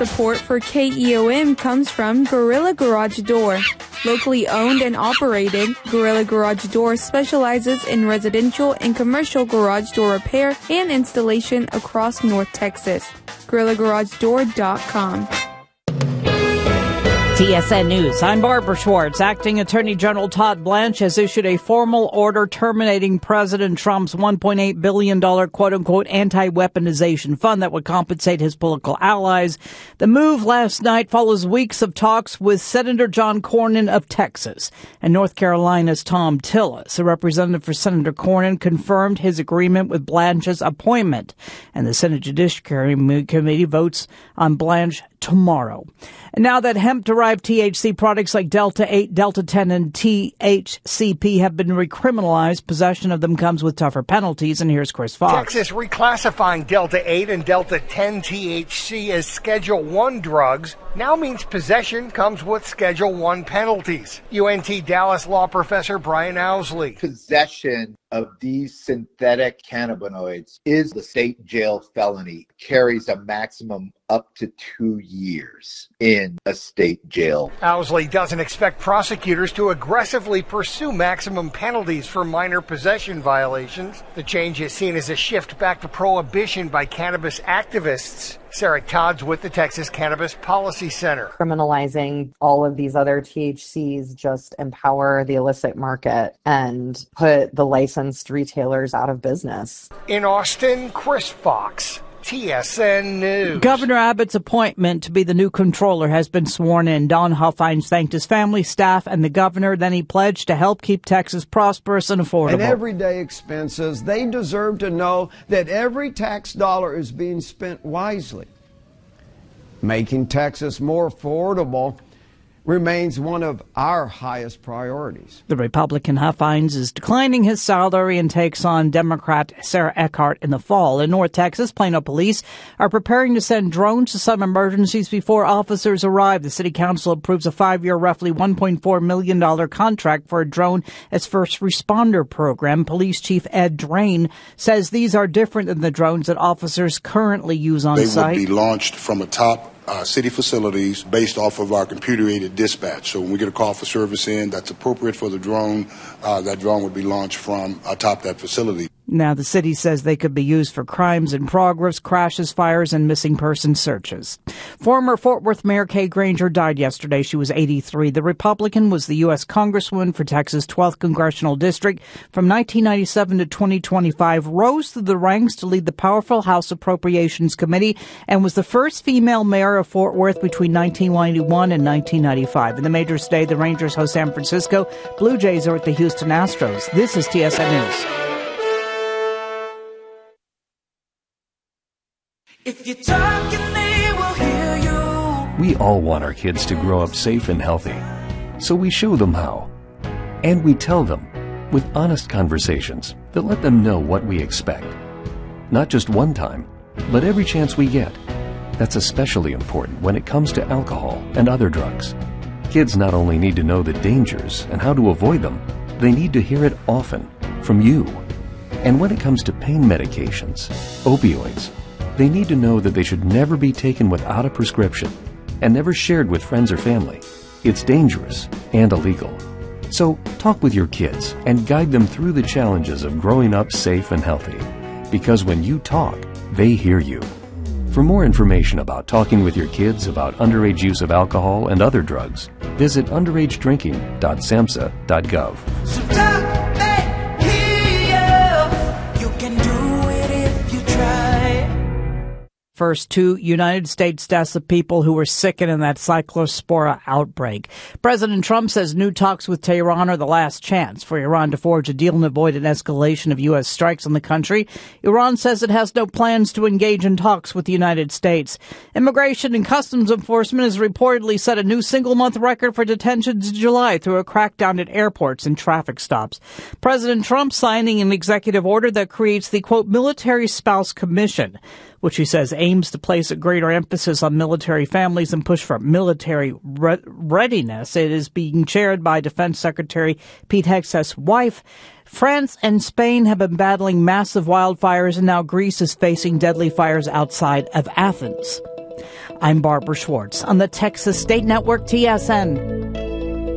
Support for KEOM comes from Gorilla Garage Door. Locally owned and operated, Gorilla Garage Door specializes in residential and commercial garage door repair and installation across North Texas. GorillaGarageDoor.com. TSN News. I'm Barbara Schwartz. Acting Attorney General Todd Blanche has issued a formal order terminating President Trump's $1.8 billion quote-unquote anti-weaponization fund that would compensate his political allies. The move last night follows weeks of talks with Senator John Cornyn of Texas and North Carolina's Tom Tillis. A representative for Senator Cornyn confirmed his agreement with Blanche's appointment, and the Senate Judiciary Committee votes on Blanche tomorrow. And now that hemp-derived THC products like Delta-8, Delta-10, and THCP have been recriminalized, possession of them comes with tougher penalties. And here's Chris Fox. Texas reclassifying Delta-8 and Delta-10 THC as Schedule I drugs now means possession comes with Schedule I penalties. UNT Dallas law professor Brian Owsley. Possession of these synthetic cannabinoids is the state jail felony, carries a maximum up to 2 years in a state jail. Owsley doesn't expect prosecutors to aggressively pursue maximum penalties for minor possession violations. The change is seen as a shift back to prohibition by cannabis activists. Sarah Todd's with the Texas Cannabis Policy Center. Criminalizing all of these other THCs just empower the illicit market and put the licensed retailers out of business. In Austin, Chris Fox, TSN News. Governor Abbott's appointment to be the new controller has been sworn in. Don Huffines thanked his family, staff, and the governor. Then he pledged to help keep Texas prosperous and affordable. And everyday expenses, they deserve to know that every tax dollar is being spent wisely. Making Texas more affordable remains one of our highest priorities. The Republican Huffines is declining his salary and takes on Democrat Sarah Eckhart in the fall. In North Texas, Plano police are preparing to send drones to some emergencies before officers arrive. The city council approves a 5-year, roughly $1.4 million contract for a drone as first responder program. Police Chief Ed Drain says these are different than the drones that officers currently use on site. They would be launched from atop city facilities based off of our computer-aided dispatch. So when we get a call for service in that's appropriate for the drone, that drone would be launched from atop that facility. Now, the city says they could be used for crimes in progress, crashes, fires, and missing person searches. Former Fort Worth Mayor Kay Granger died yesterday. She was 83. The Republican was the U.S. Congresswoman for Texas' 12th Congressional District. From 1997 to 2025, rose through the ranks to lead the powerful House Appropriations Committee and was the first female mayor of Fort Worth between 1991 and 1995. In the majors today, the Rangers host San Francisco. Blue Jays are at the Houston Astros. This is TSN News. If you're talking, they will hear you. We all want our kids to grow up safe and healthy, so we show them how. And we tell them with honest conversations that let them know what we expect. Not just one time, but every chance we get. That's especially important when it comes to alcohol and other drugs. Kids not only need to know the dangers and how to avoid them, they need to hear it often from you. And when it comes to pain medications, opioids, they need to know that they should never be taken without a prescription and never shared with friends or family. It's dangerous and illegal. So talk with your kids and guide them through the challenges of growing up safe and healthy. Because when you talk, they hear you. For more information about talking with your kids about underage use of alcohol and other drugs, visit underagedrinking.samhsa.gov. So talk, they hear you. You can do it if you try. First 2 United States deaths of people who were sickened in that cyclospora outbreak. President Trump says new talks with Tehran are the last chance for Iran to forge a deal and avoid an escalation of U.S. strikes on the country. Iran says it has no plans to engage in talks with the United States. Immigration and Customs Enforcement has reportedly set a new single-month record for detentions in July through a crackdown at airports and traffic stops. President Trump signing an executive order that creates the, quote, Military Spouse Commission, which he says aims to place a greater emphasis on military families and push for military readiness. It is being chaired by Defense Secretary Pete Hegseth's wife. France and Spain have been battling massive wildfires, and now Greece is facing deadly fires outside of Athens. I'm Barbara Schwartz on the Texas State Network TSN.